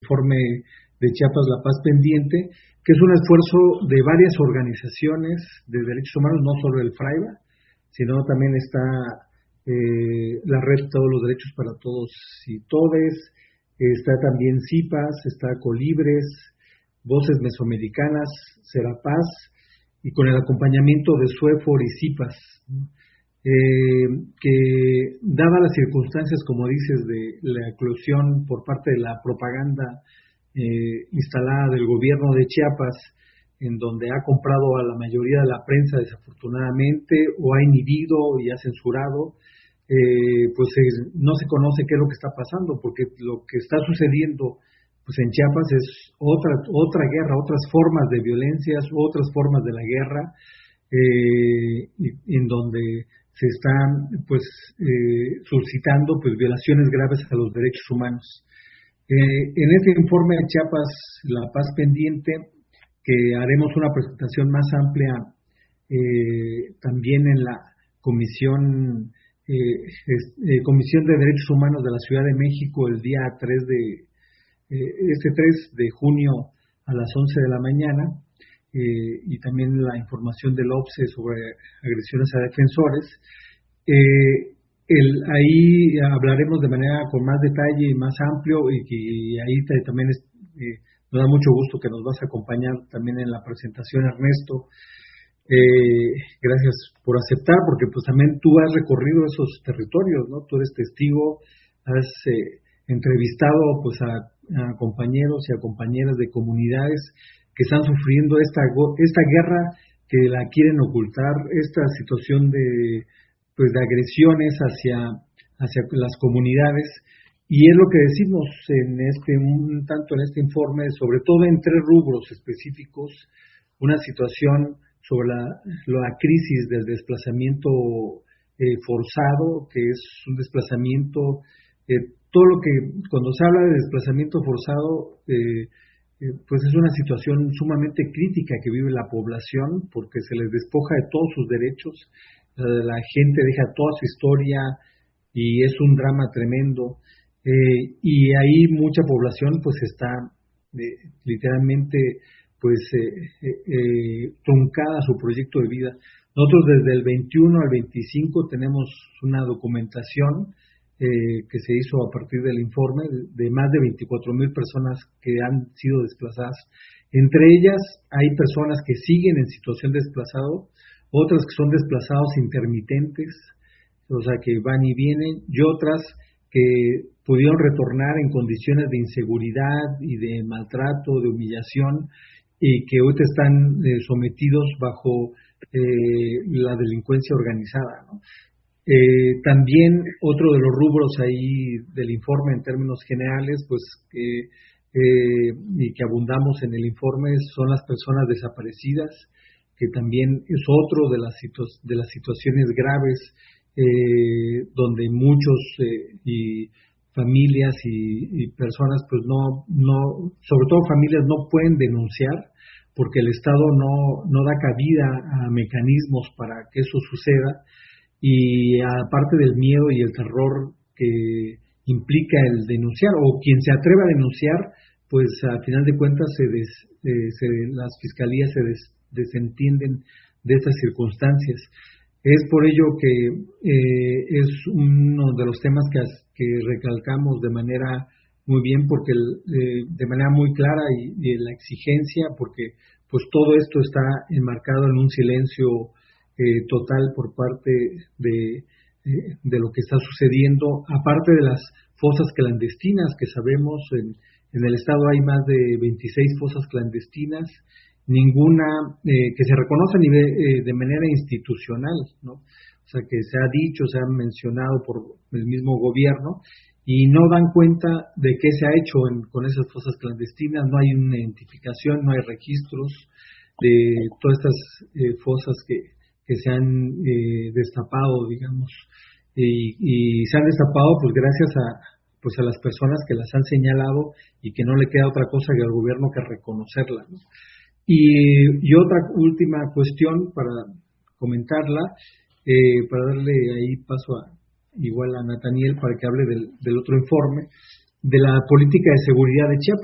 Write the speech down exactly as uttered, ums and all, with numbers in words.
informe de Chiapas La Paz Pendiente, que es un esfuerzo de varias organizaciones de derechos humanos, no solo el FRAIBA, sino también está eh, la Red Todos los Derechos para Todos y Todes, está también CIPAS, está Colibres, Voces Mesoamericanas, Serapaz, y con el acompañamiento de SUEFOR y CIPAS, ¿no? Eh, que dadas las circunstancias, como dices, de la eclosión por parte de la propaganda eh, instalada del gobierno de Chiapas, en donde ha comprado a la mayoría de la prensa desafortunadamente, o ha inhibido y ha censurado, eh, pues eh, no se conoce qué es lo que está pasando, porque lo que está sucediendo pues en Chiapas es otra otra guerra, otras formas de violencias, otras formas de la guerra, eh, en donde se están pues eh, suscitando pues violaciones graves a los derechos humanos. Eh, en este informe de Chiapas La Paz Pendiente, que haremos una presentación más amplia eh, también en la comisión eh, es, eh, Comisión de Derechos Humanos de la Ciudad de México el día tres de eh, este tres de junio a las once de la mañana. Eh, y también la información del OPSE sobre agresiones a defensores. Eh, el, ahí hablaremos de manera con más detalle y más amplio, y, y ahí también es, eh, nos da mucho gusto que nos vas a acompañar también en la presentación, Ernesto. Eh, gracias por aceptar, porque pues también tú has recorrido esos territorios, ¿no? Tú eres testigo, has eh, entrevistado pues a, a compañeros y a compañeras de comunidades que están sufriendo esta esta guerra, que la quieren ocultar, esta situación de pues de agresiones hacia hacia las comunidades, y es lo que decimos en este un tanto en este informe, sobre todo en tres rubros específicos: una situación sobre la, la crisis del desplazamiento eh, forzado, que es un desplazamiento, eh, todo lo que cuando se habla de desplazamiento forzado eh, pues es una situación sumamente crítica que vive la población, porque se les despoja de todos sus derechos, la gente deja toda su historia y es un drama tremendo, eh, y ahí mucha población pues está eh, literalmente pues eh, eh, truncada su proyecto de vida. Nosotros desde el veintiuno al veinticinco tenemos una documentación Eh, que se hizo a partir del informe de más de veinticuatro mil personas que han sido desplazadas. Entre ellas hay personas que siguen en situación de desplazado, otras que son desplazados intermitentes, o sea que van y vienen, y otras que pudieron retornar en condiciones de inseguridad y de maltrato, de humillación, y que hoy están eh, sometidos bajo eh, la delincuencia organizada, ¿no? Eh, también otro de los rubros ahí del informe en términos generales, pues eh, eh, y que abundamos en el informe, son las personas desaparecidas, que también es otro de las situ- de las situaciones graves, eh, donde muchos eh, y familias y, y personas pues no no sobre todo familias no pueden denunciar, porque el Estado no no da cabida a mecanismos para que eso suceda. Y aparte del miedo y el terror que implica el denunciar, o quien se atreve a denunciar, pues al final de cuentas se des, eh, se, las fiscalías se des, desentienden de estas circunstancias. Es por ello que eh, es uno de los temas que, que recalcamos de manera muy bien, porque eh, de manera muy clara y, y la exigencia, porque pues todo esto está enmarcado en un silencio Eh, total por parte de, eh, de lo que está sucediendo, aparte de las fosas clandestinas que sabemos, en, en el estado hay más de veintiséis fosas clandestinas, ninguna eh, que se reconoce a nivel, eh, de manera institucional, ¿no? O sea, que se ha dicho, se ha mencionado por el mismo gobierno, y no dan cuenta de qué se ha hecho en, con esas fosas clandestinas. No hay una identificación, no hay registros de todas estas eh, fosas que que se han eh, destapado, digamos, y, y se han destapado pues gracias a pues a las personas que las han señalado, y que no le queda otra cosa que al gobierno que reconocerla, ¿no? Y, y otra última cuestión para comentarla, eh, para darle ahí paso a igual a Nathaniel para que hable del, del otro informe, de la política de seguridad de Chiapas.